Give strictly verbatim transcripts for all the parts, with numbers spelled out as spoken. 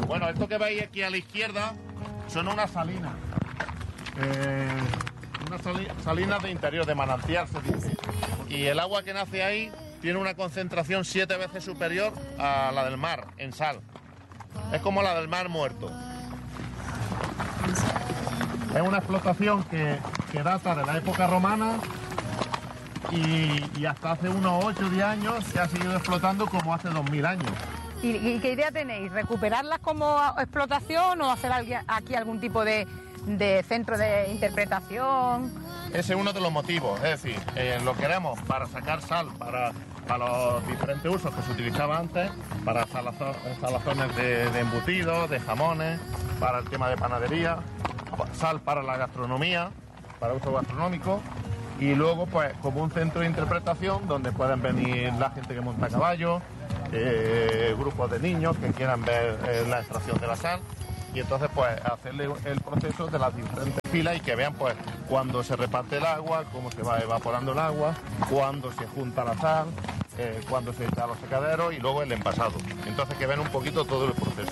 Bueno, esto que veis aquí a la izquierda son unas salinas. Eh, unas sali salinas de interior, de manantial se dice. Y el agua que nace ahí tiene una concentración siete veces superior a la del mar, en sal. Es como la del mar muerto. Es una explotación que, que data de la época romana y, y hasta hace unos ocho o diez años se ha seguido explotando como hace dos mil años. ¿Y, ¿Y qué idea tenéis? ¿Recuperarlas como explotación o hacer aquí algún tipo de, de centro de interpretación? Ese es uno de los motivos, es decir, eh, lo queremos para sacar sal, para, para los diferentes usos que se utilizaba antes, para salazones de, de embutidos, de jamones, para el tema de panadería, sal para la gastronomía, para uso gastronómico, y luego pues como un centro de interpretación donde pueden venir la gente que monta a caballo, eh, grupos de niños que quieran ver eh, la extracción de la sal, y entonces pues hacerle el proceso de las diferentes filas y que vean pues cuándo se reparte el agua, cómo se va evaporando el agua, cuándo se junta la sal, eh, cuándo se echa a los secaderos y luego el envasado. Entonces que vean un poquito todo el proceso.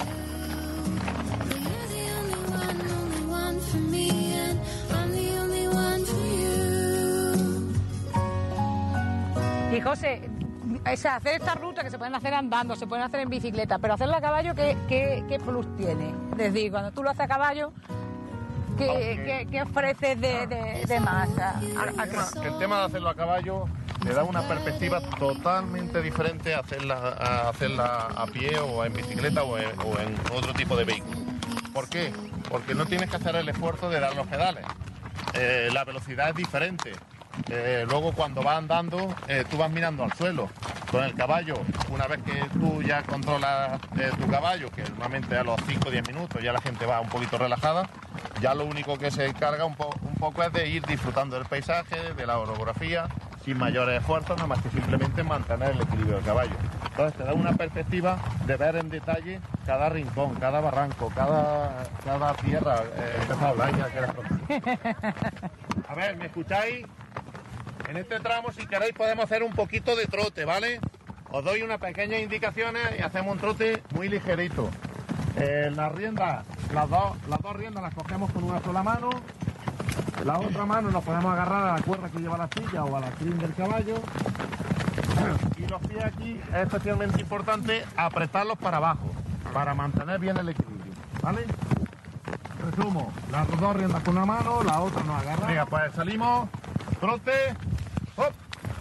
Y José, o sea, hacer esta ruta que se pueden hacer andando, se pueden hacer en bicicleta, pero hacerla a caballo, ¿qué, qué, qué plus tiene? Es decir, cuando tú lo haces a caballo, ¿qué, okay. qué, qué ofreces de, de, de más? El tema, el tema de hacerlo a caballo le da una perspectiva totalmente diferente a hacerla a, hacerla a pie o en bicicleta o en, o en otro tipo de vehículo. ¿Por qué? Porque no tienes que hacer el esfuerzo de dar los pedales. Eh, la velocidad es diferente. Eh, luego cuando vas andando eh, tú vas mirando al suelo. Con el caballo, una vez que tú ya controlas eh, tu caballo, que normalmente a los cinco o diez minutos ya la gente va un poquito relajada, ya lo único que se encarga un, po un poco es de ir disfrutando del paisaje, de la orografía, sin mayores esfuerzos, nada más que simplemente mantener el equilibrio del caballo. Entonces te da una perspectiva de ver en detalle cada rincón, cada barranco, cada, cada tierra. Eh, empezó a hablar ya que era... A ver, ¿me escucháis? En este tramo, si queréis, podemos hacer un poquito de trote, ¿vale? Os doy unas pequeñas indicaciones y hacemos un trote muy ligerito. Eh, las riendas, las dos, las dos riendas las cogemos con una sola mano. La otra mano nos podemos agarrar a la cuerda que lleva la silla o a la crin del caballo. Y los pies aquí es especialmente importante apretarlos para abajo, para mantener bien el equilibrio, ¿vale? Resumo, las dos riendas con una mano, la otra nos agarra. Venga, pues salimos, trote. ¡Hop!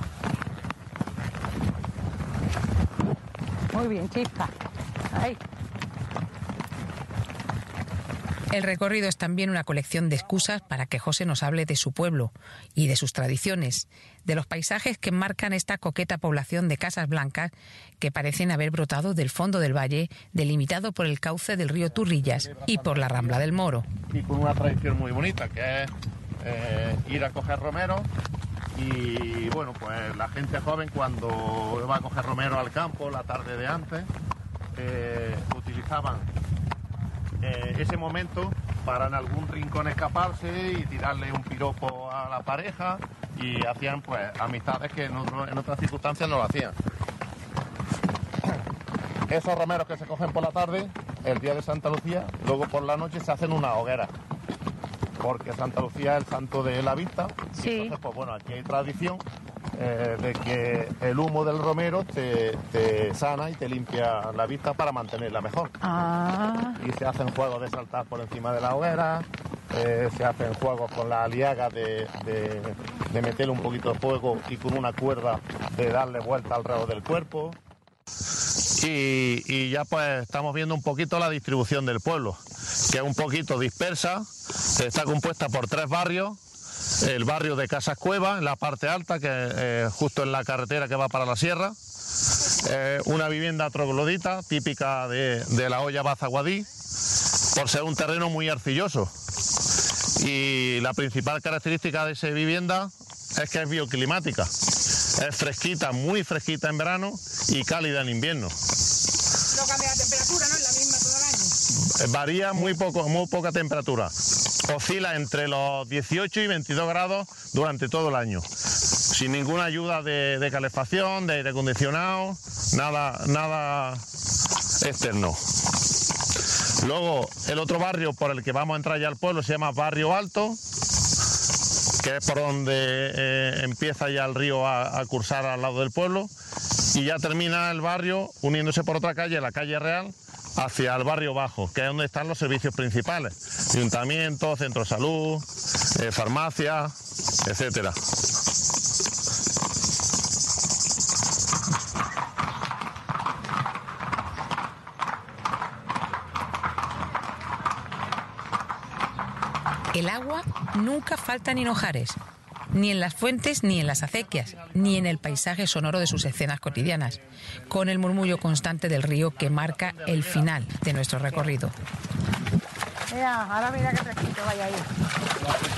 Muy bien, chispa. Ahí. El recorrido es también una colección de excusas para que José nos hable de su pueblo y de sus tradiciones, de los paisajes que enmarcan esta coqueta población de casas blancas que parecen haber brotado del fondo del valle, delimitado por el cauce del río Turrillas y por la Rambla del Moro. Y con una tradición muy bonita, que es eh, ir a coger romero. Y bueno, pues la gente joven cuando va a coger romero al campo la tarde de antes, eh, utilizaban eh, ese momento para en algún rincón escaparse y tirarle un piropo a la pareja, y hacían pues amistades que en, otro, en otras circunstancias no lo hacían. Esos romeros que se cogen por la tarde, el día de Santa Lucía, luego por la noche se hacen una hoguera. Porque Santa Lucía es el santo de la vista. Sí. Entonces, pues bueno, aquí hay tradición eh, de que el humo del romero te, te sana y te limpia la vista para mantenerla mejor. Ah. Y se hacen juegos de saltar por encima de la hoguera, eh, se hacen juegos con la aliaga de, de, de meterle un poquito de fuego y con una cuerda de darle vuelta alrededor del cuerpo. Y, y ya pues estamos viendo un poquito la distribución del pueblo, que es un poquito dispersa. Está compuesta por tres barrios: el barrio de Casas Cueva, en la parte alta, que eh, justo en la carretera que va para la sierra, eh, una vivienda troglodita, típica de, de la olla Bazaguadí, por ser un terreno muy arcilloso. Y la principal característica de esa vivienda es que es bioclimática. Es fresquita, muy fresquita en verano y cálida en invierno. No cambia la temperatura, ¿no? Es la misma todo el año. Varía muy poco, muy poca temperatura. Oscila entre los dieciocho y veintidós grados durante todo el año. Sin ninguna ayuda de, de calefacción, de aire acondicionado, nada, nada externo. Luego el otro barrio por el que vamos a entrar ya al pueblo se llama Barrio Alto, que es por donde eh, empieza ya el río a, a cursar al lado del pueblo, y ya termina el barrio uniéndose por otra calle, la calle Real, hacia el barrio bajo, que es donde están los servicios principales: ayuntamiento, centro de salud, eh, farmacia, etcétera. El agua nunca falta en Hinojares, ni en las fuentes ni en las acequias, ni en el paisaje sonoro de sus escenas cotidianas, con el murmullo constante del río que marca el final de nuestro recorrido. Mira, ahora mira qué fresquito vaya ahí.